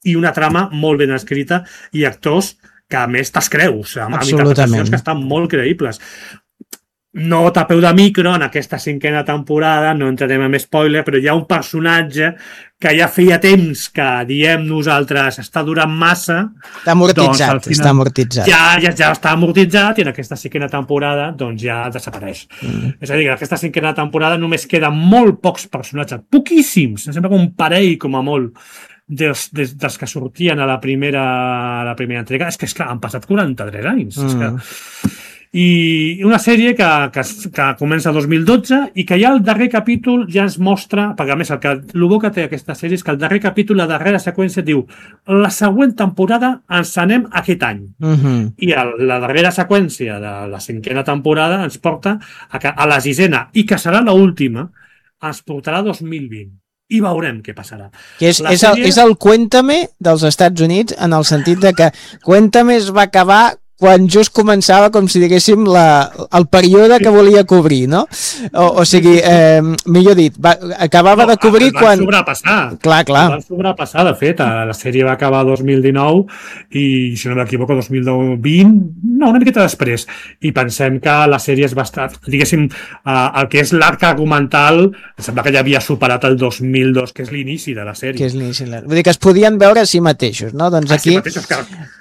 i una trama molt ben escrita i actors que a més t'es creus, amb interpretacions que estan molt creïbles. No tapeu de micro en aquesta 5a temporada, no entrarem en spoiler, però hi ha un personatge que ja feia temps que diem nosaltres està durant massa. Està amortitzat, doncs, està amortitzat. Ja està amortitzat i en aquesta 5a temporada doncs ja desapareix. És a dir, en aquesta 5a temporada només queden molt pocs personatges, poquíssims, sembla que un parell com a molt dels que sortien a la primera entrega. És que, esclar, han passat 43 anys. És que... I una sèrie que comença el 2012 i que ja el darrer capítol ja ens mostra, perquè a més el bo que té aquesta sèrie és que el darrer capítol, la darrera seqüència diu la següent temporada ens anem aquest any. I la darrera seqüència de la 5a temporada ens porta a la 6a i que serà l'última, ens portarà 2020. I veurem què passarà. És el Cuéntame dels Estats Units, en el sentit de que Cuéntame es va acabar quan just començava, com si diguéssim, el període que volia cobrir, no? O sigui, millor dit, acabava de cobrir quan... El van sobrepassar. Clar. El van sobrepassar, de fet. La sèrie va acabar el 2019 i, si no m'equivoco, 2020, no, una miqueta després. I pensem que la sèrie és bastant... Diguéssim, el que és l'arc argumental, em sembla que ja havia superat el 2002, que és l'inici de la sèrie. Que és l'inici. Vull dir que es podien veure a si mateixos, no? Doncs aquí... A si mateixos,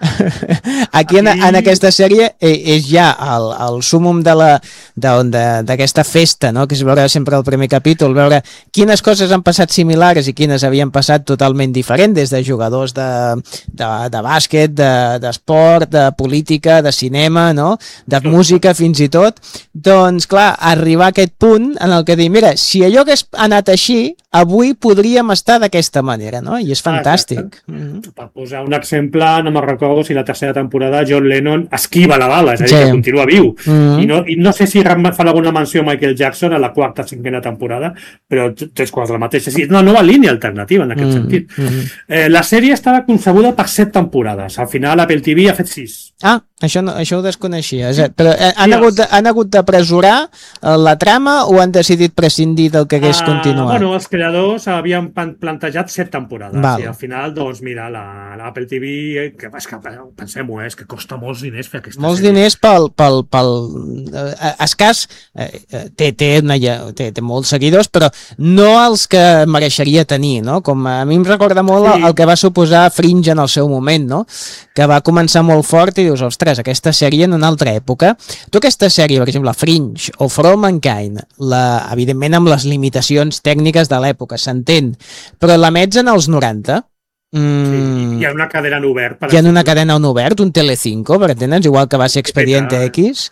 aquí en aquesta sèrie és ja el súmum d'aquesta festa, no? Que és veure sempre el primer capítol, veure quines coses han passat similars i quines havien passat totalment diferents, des de jugadors de bàsquet, d'esport, de política, de cinema, no? De música fins i tot. Doncs clar, arribar a aquest punt en el que dir, mira, si allò hagués anat així, avui podríem estar d'aquesta manera, no? I és fantàstic. Per posar un exemple, no me'n recordo si la tercera temporada John Lennon esquiva la bala, és a dir, que continua viu. I no sé si fa alguna menció a Michael Jackson a la 4ª, 5a temporada, però tres coses la mateixa. És una nova línia alternativa en aquest sentit. La sèrie estava concebuda per 7 temporades. Al final Apple TV ha fet 6. Això ho desconeixia. Però han hagut d'apresurar la trama o han decidit prescindir del que hagués continuat? Bueno, els creadors havien plantejat 7 temporades. I al final, doncs, mira, l'Apple TV, que pensem-ho, és que costa molts diners fer aquesta molts sèrie. Diners pel escàs, té molts seguidors, però no els que mereixeria tenir, no? Com a mi em recorda molt el que va suposar Fringe en el seu moment, no? Que va començar molt fort i dius, ostres, aquesta sèrie en una altra època. Tu aquesta sèrie, per exemple, Fringe o For All Mankind, evidentment amb les limitacions tècniques de l'època, s'entén, però l'emets en els 90. Hi ha una cadena en obert. Hi ha una cadena en obert, un Telecinco, per entendre's, igual que va ser Expediente X,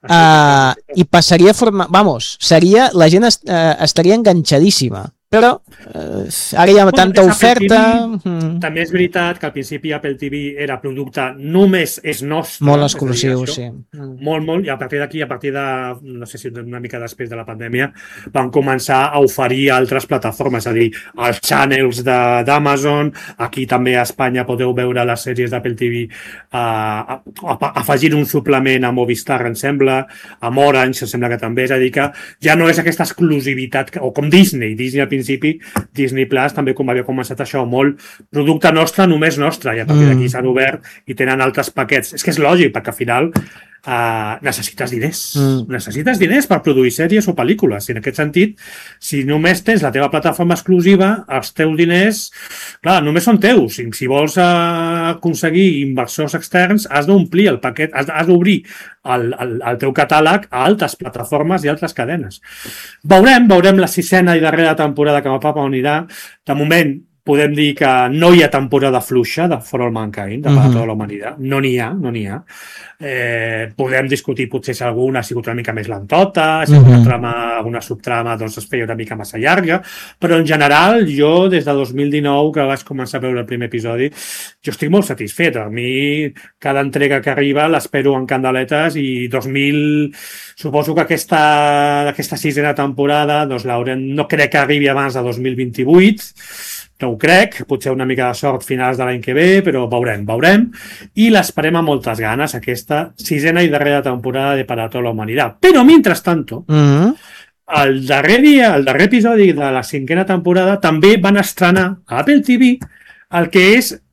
i passaria a formar... la gent estaria enganxadíssima. Però ara hi ha tanta oferta... També és veritat que al principi Apple TV era producte només és nostre. Molt exclusiu, sí. Molt, i a partir d'aquí, a partir de, no sé si una mica després de la pandèmia, van començar a oferir altres plataformes, és a dir, els channels d'Amazon, aquí també a Espanya podeu veure les sèries d'Apple TV afegint un suplement a Movistar, em sembla, a Orange, em sembla que també, és a dir, que ja no és aquesta exclusivitat, o com Disney al principi, Disney Plus també com havia començat això, molt producte nostre, només nostre, i a partir d'aquí s'han obert i tenen altres paquets. És que és lògic, perquè al final necessites diners. Necessites diners per produir sèries o pel·lícules. I en aquest sentit, si només tens la teva plataforma exclusiva, els teus diners, clar, només són teus. Si vols aconseguir inversors externs, has d'omplir el paquet, has d'obrir el teu catàleg a altres plataformes i altres cadenes. Veurem la 6a i darrera temporada que cap on anirà. De moment, podem dir que no hi ha temporada fluixa de For All Mankind, de tota la humanitat. No n'hi ha. Podem discutir potser si alguna ha sigut una mica més lentota, si alguna subtrama doncs, es feia una mica massa llarga, però en general jo des de 2019 que vaig començar a veure el primer episodi, jo estic molt satisfet. A mi cada entrega que arriba l'espero en candeletes i suposo que aquesta 6a temporada doncs, no crec que arribi abans de 2028, no ho crec, potser una mica de sort finals de l'any que ve, però veurem, i l'esperem amb moltes ganes, aquesta 6a i darrera temporada de Para Toda la Humanidad. Però, mientras tanto, el darrer episodi de la 5a temporada també van estrenar a Apple TV el que és